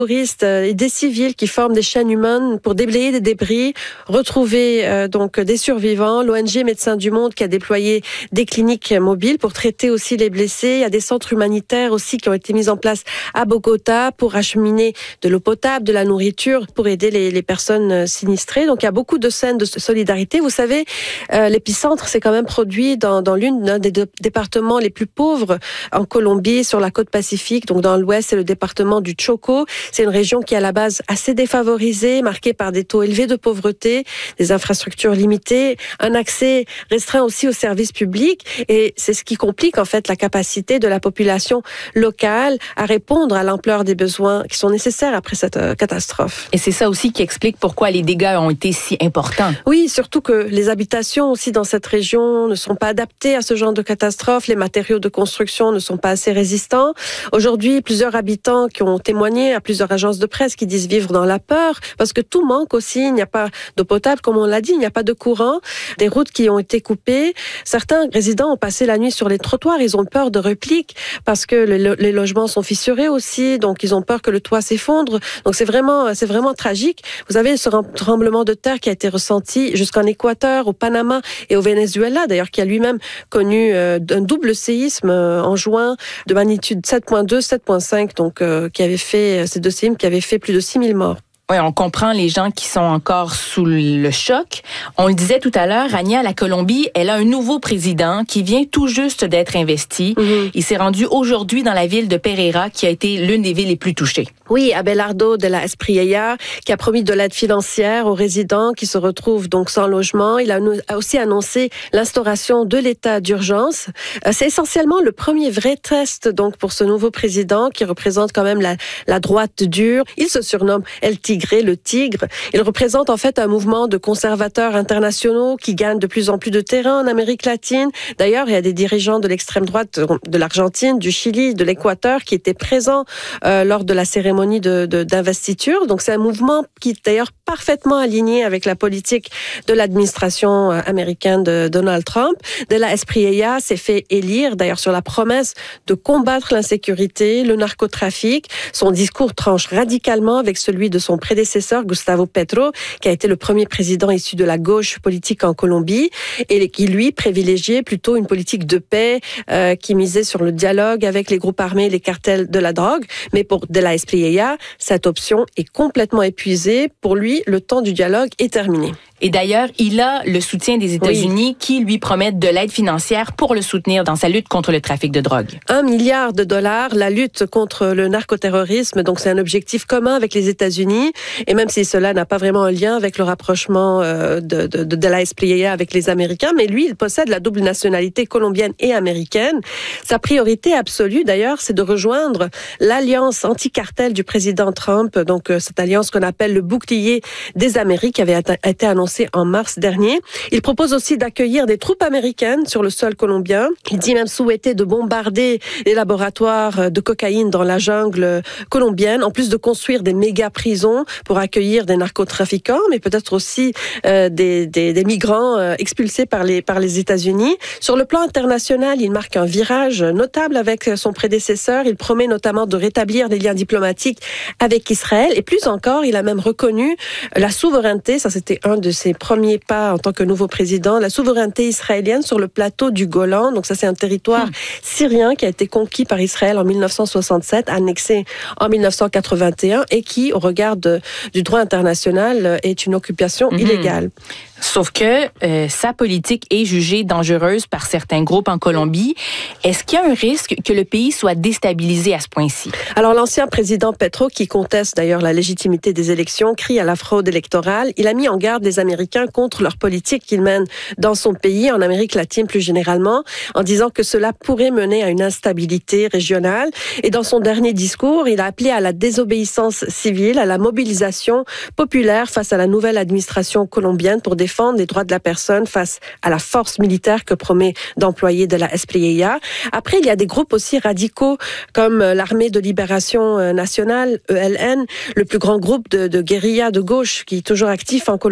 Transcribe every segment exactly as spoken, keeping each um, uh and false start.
touristes et des civils qui forment des chaînes humaines pour déblayer des débris, retrouver euh, donc des survivants. L'O N G Médecins du Monde qui a déployé des cliniques mobiles pour traiter aussi les blessés. Il y a des centres humanitaires aussi qui ont été mis en place à Bogota pour acheminer de l'eau potable, de la nourriture, pour aider les, les personnes sinistrées. Donc il y a beaucoup de scènes de solidarité. Vous savez, euh, l'épicentre s'est quand même produit dans, dans l'une des deux départements les plus pauvres en Colombie, sur la côte pacifique. Donc dans l'ouest, c'est le département du Chocó. C'est une région qui est à la base assez défavorisée, marquée par des taux élevés de pauvreté, des infrastructures limitées, un accès restreint aussi aux services publics. Et c'est ce qui complique en fait la capacité de la population locale à répondre à l'ampleur des besoins qui sont nécessaires après cette euh, catastrophe. Et c'est ça aussi qui explique pourquoi les dégâts ont été si importants. Oui, surtout que les habitations aussi dans cette région ne sont pas adaptées à ce genre de catastrophe. Les matériaux de construction ne sont pas assez résistants. Aujourd'hui, plusieurs habitants qui ont témoigné à plusieurs agences de presse qui disent vivre dans la peur parce que tout manque aussi. Il n'y a pas d'eau potable, comme on l'a dit, il n'y a pas de courant, des routes qui ont été coupées. Certains résidents ont passé la nuit sur les trottoirs. Ils ont peur de répliques parce que le, les logements sont fissurés aussi, donc ils ont peur que le toit s'effondre. Donc c'est vraiment, c'est vraiment tragique. Vous avez ce tremblement de terre qui a été ressenti jusqu'en Équateur, au Panama et au Venezuela, d'ailleurs, qui a lui-même connu euh, un double séisme euh, en juin de magnitude sept virgule deux, sept virgule cinq, donc euh, qui avait fait ces deux séismes qui avaient fait plus de six mille morts. Oui, on comprend les gens qui sont encore sous le choc. On le disait tout à l'heure, Rania, la Colombie, elle a un nouveau président qui vient tout juste d'être investi. Mm-hmm. Il s'est rendu aujourd'hui dans la ville de Pereira, qui a été l'une des villes les plus touchées. Oui, Abelardo de la Espriella, qui a promis de l'aide financière aux résidents qui se retrouvent donc sans logement. Il a aussi annoncé l'instauration de l'état d'urgence. C'est essentiellement le premier vrai test donc pour ce nouveau président qui représente quand même la, la droite dure. Il se surnomme El Tigre. Le Tigre. Il représente en fait un mouvement de conservateurs internationaux qui gagnent de plus en plus de terrain en Amérique latine. D'ailleurs, il y a des dirigeants de l'extrême droite de l'Argentine, du Chili, de l'Équateur qui étaient présents euh, lors de la cérémonie de, de, d'investiture. Donc c'est un mouvement qui est d'ailleurs parfaitement aligné avec la politique de l'administration américaine de Donald Trump. De la Espriella s'est fait élire d'ailleurs sur la promesse de combattre l'insécurité, le narcotrafic. Son discours tranche radicalement avec celui de son prédécesseur, Gustavo Petro, qui a été le premier président issu de la gauche politique en Colombie et qui, lui, privilégiait plutôt une politique de paix euh, qui misait sur le dialogue avec les groupes armés et les cartels de la drogue. Mais pour De la Espriella, cette option est complètement épuisée. Pour lui, le temps du dialogue est terminé. Et d'ailleurs, il a le soutien des États-Unis oui. qui lui promettent de l'aide financière pour le soutenir dans sa lutte contre le trafic de drogue. Un milliard de dollars, la lutte contre le narcoterrorisme, donc c'est un objectif commun avec les États-Unis. Et même si cela n'a pas vraiment un lien avec le rapprochement euh, de, de, de, de la Espriella avec les Américains, mais lui, il possède la double nationalité colombienne et américaine. Sa priorité absolue, d'ailleurs, c'est de rejoindre l'alliance anti-cartel du président Trump, donc euh, cette alliance qu'on appelle le bouclier des Amériques, qui avait été annoncée en mars dernier. Il propose aussi d'accueillir des troupes américaines sur le sol colombien. Il dit même souhaiter de bombarder les laboratoires de cocaïne dans la jungle colombienne, en plus de construire des méga-prisons pour accueillir des narcotrafiquants, mais peut-être aussi euh, des, des, des migrants euh, expulsés par les, par les États-Unis. Sur le plan international, il marque un virage notable avec son prédécesseur. Il promet notamment de rétablir des liens diplomatiques avec Israël. Et plus encore, il a même reconnu la souveraineté, ça c'était un de ses premiers pas en tant que nouveau président, la souveraineté israélienne sur le plateau du Golan. Donc ça, c'est un territoire mmh. syrien qui a été conquis par Israël en dix-neuf cent soixante-sept, annexé en dix-neuf cent quatre-vingt-un et qui, au regard de, du droit international, est une occupation mmh. illégale. Sauf que euh, sa politique est jugée dangereuse par certains groupes en Colombie. Est-ce qu'il y a un risque que le pays soit déstabilisé à ce point-ci? Alors, l'ancien président Petro, qui conteste d'ailleurs la légitimité des élections, crie à la fraude électorale. Il a mis en garde les Américains contre leur politique qu'ils mènent dans son pays, en Amérique latine plus généralement, en disant que cela pourrait mener à une instabilité régionale. Et dans son dernier discours, il a appelé à la désobéissance civile, à la mobilisation populaire face à la nouvelle administration colombienne pour défendre les droits de la personne face à la force militaire que promet d'employer de la Espriella. Après, il y a des groupes aussi radicaux comme l'Armée de libération nationale, E L N, le plus grand groupe de, de guérilla de gauche qui est toujours actif en Colombie, qui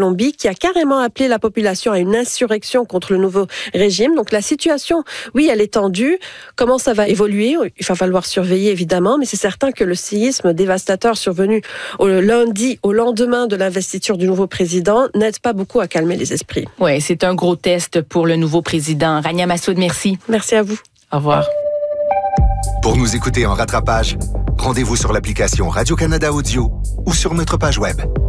a carrément appelé la population à une insurrection contre le nouveau régime. Donc la situation, oui, elle est tendue. Comment ça va évoluer? Il va falloir surveiller, évidemment, mais c'est certain que le séisme dévastateur survenu au lundi, au lendemain de l'investiture du nouveau président, n'aide pas beaucoup à calmer les esprits. Oui, c'est un gros test pour le nouveau président. Rania Massoud, merci. Merci à vous. Au revoir. Pour nous écouter en rattrapage, rendez-vous sur l'application Radio-Canada Audio ou sur notre page web.